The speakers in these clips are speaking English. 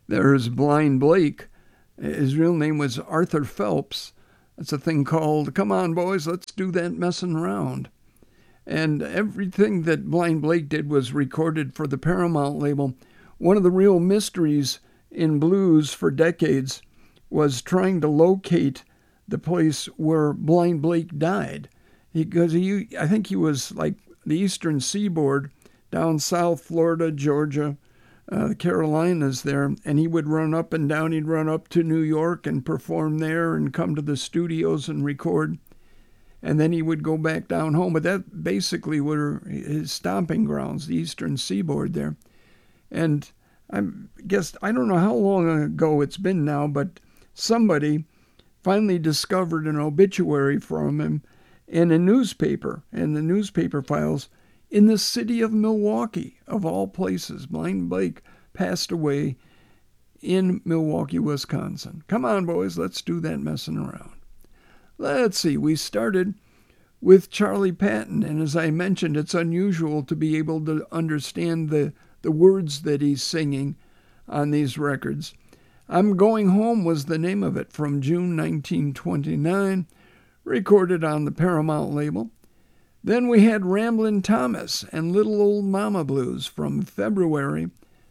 There's Blind Blake. His real name was Arthur Phelps. That's a thing called Come On Boys, Let's Do That Messin' Around. And everything that Blind Blake did was recorded for the Paramount label. One of the real mysteries in blues for decades was trying to locate the place where Blind Blake died. Because I think he was like the eastern seaboard, down South Florida, Georgia, the Carolinas there, and he would run up and down. He'd run up to New York and perform there and come to the studios and record. And then he would go back down home. But that basically were his stomping grounds, the eastern seaboard there. And I guess, I don't know how long ago it's been now, but somebody finally discovered an obituary from him in a newspaper, in the newspaper files, in the city of Milwaukee, of all places. Blind Blake passed away in Milwaukee, Wisconsin. Come on, boys, let's do that messing around. Let's see, we started with Charlie Patton, and as I mentioned, it's unusual to be able to understand the words that he's singing on these records. I'm Going Home was the name of it, from June 1929, recorded on the Paramount label. Then we had Ramblin' Thomas and Little Old Mama Blues from February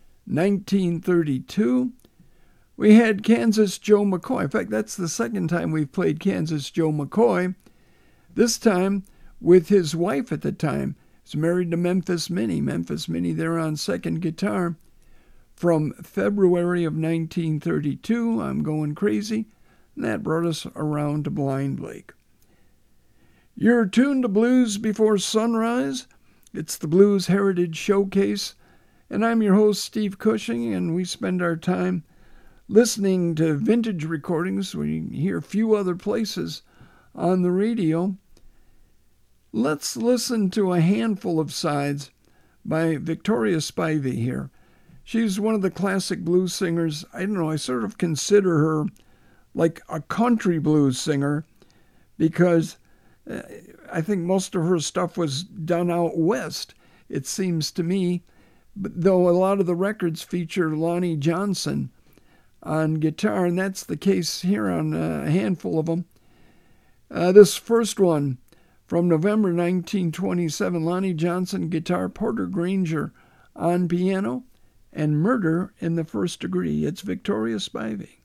1932. We had Kansas Joe McCoy. In fact, that's the second time we've played Kansas Joe McCoy. This time with his wife at the time. He's married to Memphis Minnie. Memphis Minnie there on second guitar. From February of 1932, I'm Going Crazy. And that brought us around to Blind Blake. You're tuned to Blues Before Sunrise. It's the Blues Heritage Showcase. And I'm your host, Steve Cushing, and we spend our time listening to vintage recordings. We hear few other places on the radio. Let's listen to a handful of sides by Victoria Spivey here. She's one of the classic blues singers. I don't know, I sort of consider her like a country blues singer because I think most of her stuff was done out west, it seems to me, though a lot of the records feature Lonnie Johnson on guitar, and that's the case here on a handful of them. This first one from November 1927, Lonnie Johnson guitar, Porter Granger on piano, and Murder in the First Degree. It's Victoria Spivey.